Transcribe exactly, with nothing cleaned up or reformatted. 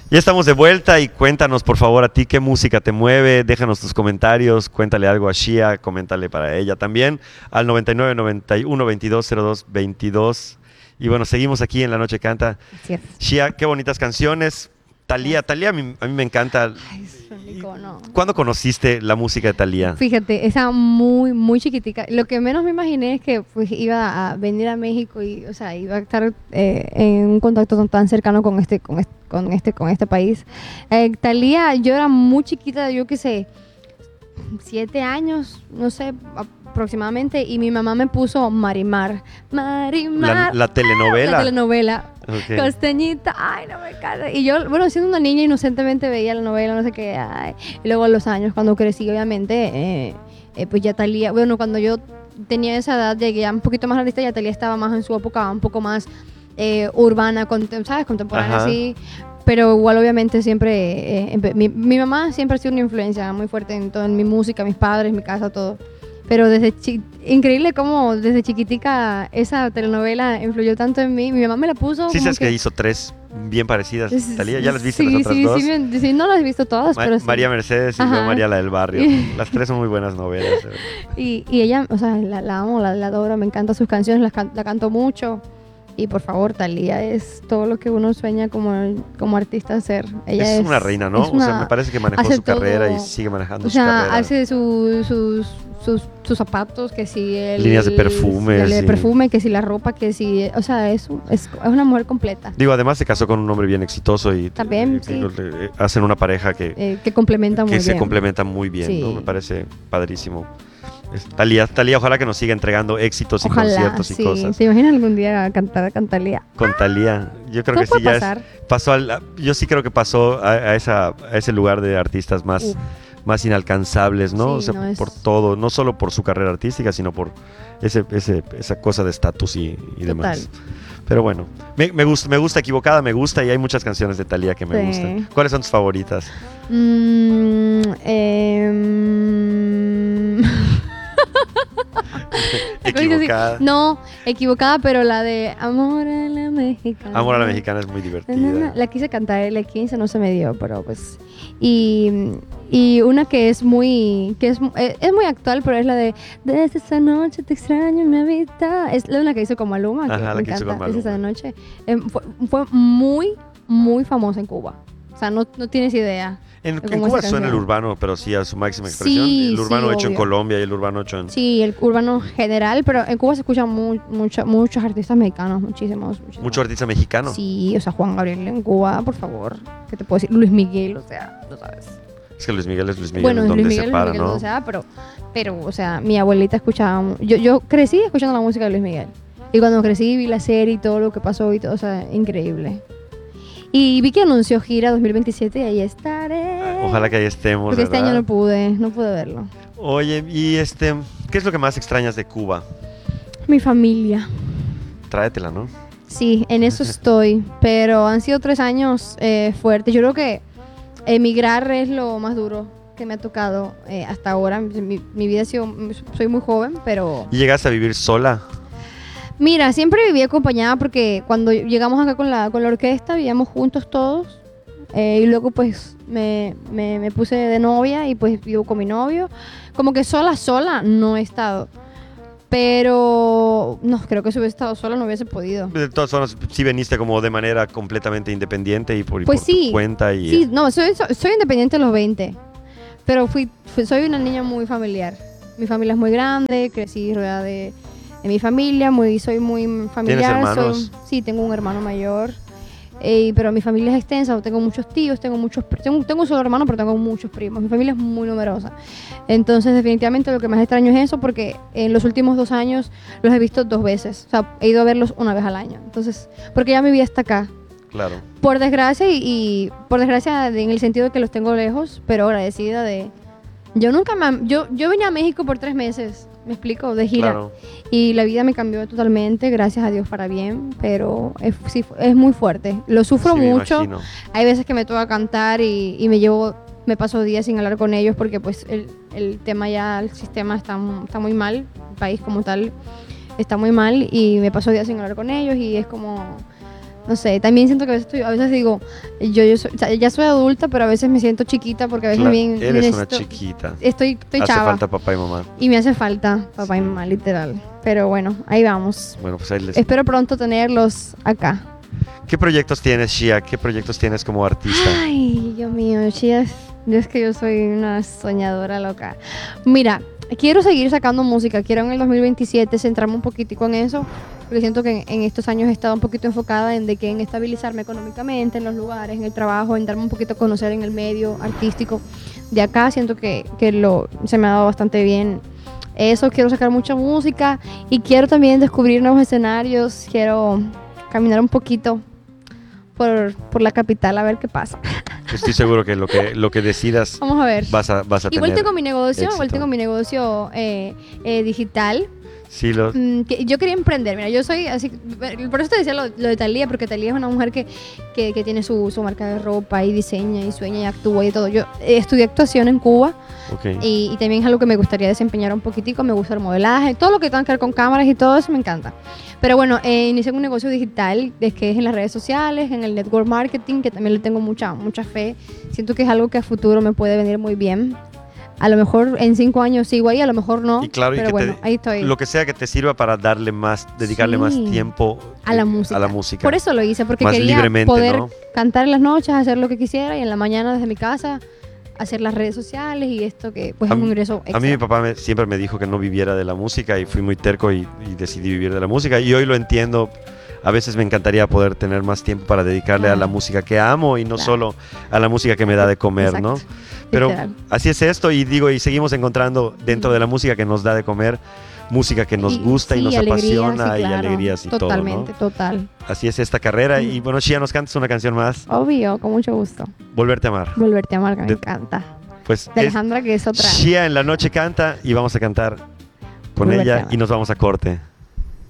Ya estamos de vuelta y cuéntanos por favor a ti qué música te mueve, déjanos tus comentarios, cuéntale algo a Shia, coméntale para ella también al noventa y nueve, noventa y uno, veintidós, cero dos, veintidós. Y bueno, seguimos aquí en La Noche Canta. Así es. Shia, qué bonitas canciones. Thalía, Thalía a mí, a mí me encanta. Ay, es un icono. ¿Cuándo conociste la música de Thalía? Fíjate, estaba muy, muy chiquitica. Lo que menos me imaginé es que pues iba a venir a México y, o sea, iba a estar eh, en un contacto tan, tan cercano con este, con este, con este, con este país. Eh, Thalía, yo era muy chiquita, yo qué sé, siete años, no sé, aproximadamente, y mi mamá me puso Marimar. Marimar. La, la telenovela. La telenovela. Okay. Costeñita, ay, no me encanta. Y yo, bueno, siendo una niña inocentemente veía la novela, no sé qué, ay. Y luego a los años, cuando crecí, obviamente, eh, eh, pues ya Thalía, bueno, cuando yo tenía esa edad, llegué ya un poquito más artista, ya Thalía estaba más en su época, un poco más eh, urbana, contem- ¿sabes? Contemporánea, Ajá. así. Pero igual, obviamente, siempre, eh, mi, mi mamá siempre ha sido una influencia muy fuerte en todo, en mi música, mis padres, mi casa, todo. Pero desde chi- increíble cómo desde chiquitica esa telenovela influyó tanto en mí. Mi mamá me la puso. Sí, como sabes que... que hizo tres bien parecidas. Es- Thalía, ¿ya las viste sí, las otras sí, dos? Sí, sí, sí, no las he visto todas, Ma- pero sí. María Mercedes y Ajá. luego María la del Barrio. Las tres son muy buenas novelas. de verdad. Y, y ella, o sea, la, la amo, la, la adoro, me encantan sus canciones, la, can- la canto mucho. Y por favor, Thalía es todo lo que uno sueña como, como artista ser. Ella Es es, una reina, ¿no? es O sea, una- me parece que manejó hace su carrera todo. y sigue manejando O su sea, carrera. hace su- sus, sus, sus zapatos, que si el... Líneas de perfumes De y- perfume, que si la ropa, que si... O sea, es, es, es una mujer completa. Digo, además se casó con un hombre bien exitoso y También, eh, sí. digo, le- hacen una pareja que, Eh, que complementa muy que se bien. complementa muy bien, Sí. ¿no? Me parece padrísimo. Es- Thalía, Thalía, ojalá que nos siga entregando éxitos y Ojalá, conciertos sí. y cosas. ¿Te imaginas algún día cantar con Thalía? Con Thalía, yo creo ¿Cómo que sí puede ya es- pasar? pasó al, yo sí creo que pasó a, a esa, a ese lugar de artistas más, Uf. más inalcanzables, ¿no? Sí, O sea, no es- por todo, no solo por su carrera artística, sino por ese, ese, esa cosa de estatus y, y demás. Pero bueno, me, me, gusta, me gusta Equivocada, me gusta y hay muchas canciones de Thalía que me Sí. gustan. ¿Cuáles son tus favoritas? Mm, em, Equivocada. No, equivocada, pero la de Amor a la Mexicana. Amor a la Mexicana es muy Na, na, na. divertida. La quise cantar, la quince no se me dio, pero pues... Y, y una que es muy que es, es, es muy actual, pero es la de Desde esa noche te extraño en mi vida. Es la que hizo con Maluma, que Ajá, me la que hizo encanta. con Es esa Maluma. noche. Eh, fue, fue muy, muy famosa en Cuba. O sea, no, no tienes idea. En, de en cómo Cuba esa suena el canción. urbano, pero sí a su máxima expresión. Sí, el urbano sí, hecho en obvio. Colombia y el urbano hecho en... Sí, el urbano general, pero en Cuba se escuchan mu- mucho- muchos artistas mexicanos, muchísimos. muchísimos. Mucho artista mexicano. Sí, o sea, Juan Gabriel en Cuba, por favor. ¿Qué te puedo decir? Luis Miguel, o sea, no sabes. Es que Luis Miguel es Luis Miguel, Bueno, es Luis donde Miguel, se Luis para, Miguel, ¿no? donde sea, pero, pero, o sea, mi abuelita escuchaba. mu- Yo, yo crecí escuchando la música de Luis Miguel. Y cuando crecí vi la serie y todo lo que pasó y todo, o sea, increíble. Y vi que anunció gira dos mil veintisiete y ahí estaré. Ojalá que ahí estemos, Porque este ¿verdad? año no pude, no pude verlo. Oye, y este, ¿qué es lo que más extrañas de Cuba? Mi familia. Tráetela, ¿no? Sí, en eso estoy, pero han sido tres años eh, fuertes. Yo creo que emigrar es lo más duro que me ha tocado eh, hasta ahora. Mi, mi vida ha sido, soy muy joven, pero... ¿Y llegaste a vivir sola? Mira, siempre viví acompañada porque cuando llegamos acá con la, con la orquesta vivíamos juntos todos. Eh, y luego pues me, me, me puse de novia y pues vivo con mi novio. Como que sola, sola no he estado. Pero no, creo que si hubiese estado sola no hubiese podido. De todas formas, sí veniste como de manera completamente independiente y por, y Pues por sí, tu cuenta. Y, Sí, no, soy, soy, soy independiente a los veinte, pero fui, fui- soy una niña muy familiar. Mi familia es muy grande, crecí rodeada de, de mi familia, muy, soy muy familiar. hermanos? Soy, sí, tengo un hermano mayor, eh, pero mi familia es extensa, tengo muchos tíos, tengo muchos, pri- tengo, tengo un solo hermano, pero tengo muchos primos. Mi familia es muy numerosa. Entonces, definitivamente lo que más extraño es eso, porque en los últimos dos años los he visto dos veces. O sea, he ido a verlos una vez al año. Entonces, porque ya mi vida está acá. Claro. Por desgracia y, y por desgracia de- en el sentido de que los tengo lejos, pero agradecida de... Yo nunca me... Yo, yo vine a México por tres meses, me explico, de gira. Claro. Y la vida me cambió totalmente, gracias a Dios para bien, pero es, sí, es muy fuerte. Lo sufro Sí, me mucho. imagino. Hay veces que me toca cantar y, y me llevo... Me paso días sin hablar con ellos porque pues el, el tema ya, el sistema está, mu- está muy mal, el país como tal está muy mal y me paso días sin hablar con ellos y es como... no sé, también siento que a veces, estoy- a veces digo, yo, yo soy- o sea, ya soy adulta, pero a veces me siento chiquita porque a veces Claro, bien eres una necesito- chiquita. Estoy, estoy Hace chava falta papá y mamá. y me hace falta papá y mamá, literal. Pero bueno, ahí vamos. Bueno, pues ahí les... Espero pronto tenerlos acá. ¿Qué proyectos tienes, Shia? ¿Qué proyectos tienes como artista? Ay, Dios mío, chicas, yo es que yo soy una soñadora loca. Mira, quiero seguir sacando música, quiero en el dos mil veintisiete centrarme un poquitico en eso, porque siento que en, en estos años he estado un poquito enfocada en de que en estabilizarme económicamente, en los lugares, en el trabajo, en darme un poquito a conocer en el medio artístico de acá. Siento que, que lo, se me ha dado bastante bien eso, quiero sacar mucha música y quiero también descubrir nuevos escenarios, quiero caminar un poquito por, por la capital a ver qué pasa. Estoy seguro que lo que, lo que decidas Vamos a ver. vas a, vas a Igual tener tengo mi negocio, igual éxito. tengo mi negocio eh, eh, digital. Sí, lo, Mm, que yo quería emprender, mira, yo soy así, por eso te decía lo, lo de Thalía, porque Thalía es una mujer que, que, que tiene su, su marca de ropa y diseña y sueña y actúa y todo. Yo eh, estudié actuación en Cuba ok. y, y también es algo que me gustaría desempeñar un poquitico, me gusta el modelaje, todo lo que tenga que ver con cámaras y todo eso me encanta. Pero bueno, eh, inicié un negocio digital, es que es en las redes sociales, en el network marketing, que también le tengo mucha, mucha fe. Siento que es algo que a futuro me puede venir muy bien. A lo mejor en cinco años sigo ahí, a lo mejor no. Y claro, y pero que bueno, te- ahí estoy. Lo que sea que te sirva para darle más, dedicarle más Sí. tiempo A la eh, música. a la música. Por eso lo hice, porque Más quería libremente, poder ¿no? cantar en las noches, hacer lo que quisiera y en la mañana desde mi casa hacer las redes sociales y esto que pues A es un mí- ingreso extra. A mí mi papá me- siempre me dijo que no viviera de la música y fui muy terco y, y decidí vivir de la música y hoy lo entiendo. A veces me encantaría poder tener más tiempo para dedicarle a la Claro. música que amo y no Claro. solo a la música que me da de comer, ¿no? Exacto. Pero Literal. así es esto y digo, y seguimos encontrando dentro de la música que nos da de comer, música que nos Y- gusta y sí, nos alegría, apasiona sí, y claro. alegrías y Totalmente, todo, total. ¿no? Así es esta carrera y bueno, Shia, ¿nos cantas una canción más? Obvio, con mucho gusto. Volverte a amar. Volverte a amar, que me De- encanta. Pues De es- Alejandra, que es otra. Shia en la noche canta y vamos a cantar con Volverte a ella amar. y nos vamos a corte.